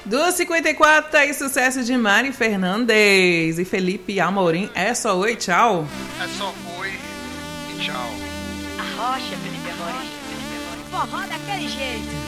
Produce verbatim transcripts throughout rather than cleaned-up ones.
duas e cinquenta e quatro, tá aí sucesso de Mari Fernandes e Felipe Amorim. É só oi, tchau. É só oi e tchau. A rocha, Felipe Amorim. Felipe Amorim. Forró daquele jeito.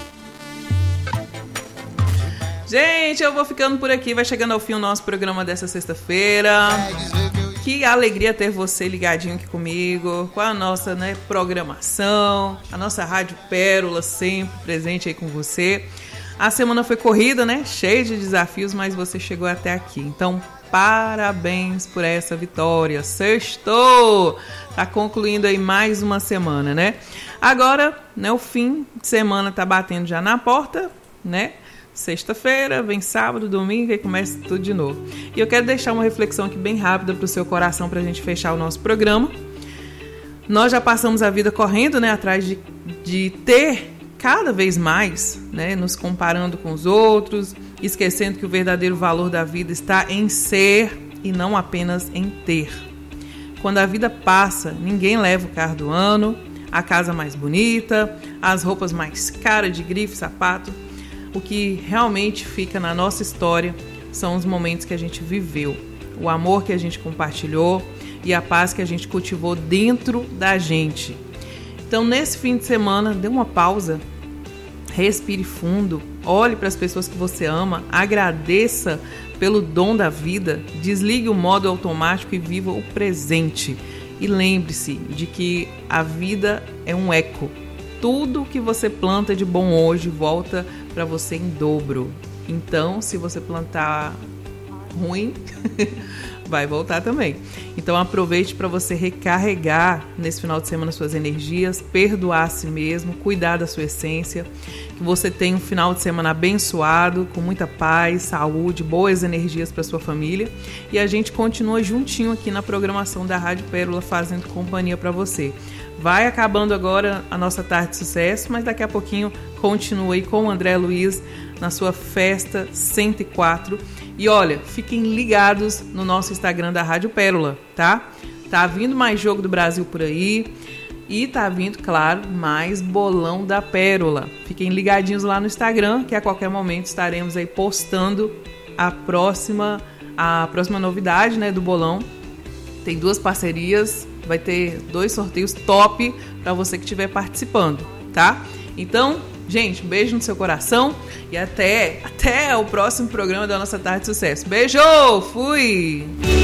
Gente, eu vou ficando por aqui. Vai chegando ao fim o nosso programa dessa sexta-feira. Que alegria ter você ligadinho aqui comigo, com a nossa, né, programação, a nossa Rádio Pérola sempre presente aí com você. A semana foi corrida, né? Cheia de desafios, mas você chegou até aqui. Então, parabéns por essa vitória. Sextou! Tá concluindo aí mais uma semana, né? Agora, né, o fim de semana tá batendo já na porta, né? Sexta-feira, vem sábado, domingo e começa tudo de novo. E eu quero deixar uma reflexão aqui bem rápida pro seu coração pra gente fechar o nosso programa. Nós já passamos a vida correndo, né, atrás de, de ter cada vez mais, né, nos comparando com os outros, esquecendo que o verdadeiro valor da vida está em ser e não apenas em ter. Quando a vida passa, ninguém leva o carro do ano, a casa mais bonita, as roupas mais caras de grife, sapato. O que realmente fica na nossa história são os momentos que a gente viveu, o amor que a gente compartilhou e a paz que a gente cultivou dentro da gente. Então, nesse fim de semana, dê uma pausa, respire fundo, olhe para as pessoas que você ama, agradeça pelo dom da vida, desligue o modo automático e viva o presente. E lembre-se de que a vida é um eco. Tudo que você planta de bom hoje volta para você em dobro. Então, se você plantar ruim, vai voltar também. Então, aproveite para você recarregar nesse final de semana suas energias, perdoar a si mesmo, cuidar da sua essência. Que você tenha um final de semana abençoado, com muita paz, saúde, boas energias para sua família. E a gente continua juntinho aqui na programação da Rádio Pérola, fazendo companhia para você. Vai acabando agora a nossa tarde de sucesso, mas daqui a pouquinho continua aí com o André Luiz na sua Festa cento e quatro. E olha, fiquem ligados no nosso Instagram da Rádio Pérola, tá? Tá vindo mais Jogo do Brasil por aí e tá vindo, claro, mais Bolão da Pérola. Fiquem ligadinhos lá no Instagram, que a qualquer momento estaremos aí postando a próxima, a próxima novidade, né, do Bolão. Tem duas parcerias, vai ter dois sorteios top para você que estiver participando, tá? Então, gente, um beijo no seu coração e até, até o próximo programa da nossa Tarde de Sucesso. Beijo! Fui!